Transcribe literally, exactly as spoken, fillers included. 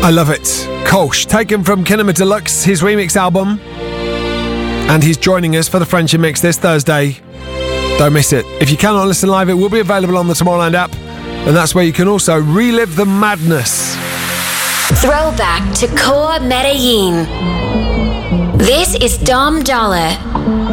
I love it. Kolsch, taken from Kinema Deluxe, his remix album. And he's joining us for the Friendship Mix this Thursday. Don't miss it. If you cannot listen live, it will be available on the Tomorrowland app. And that's where you can also relive the madness. Throwback to Core Medellin. This is Dom Dollar.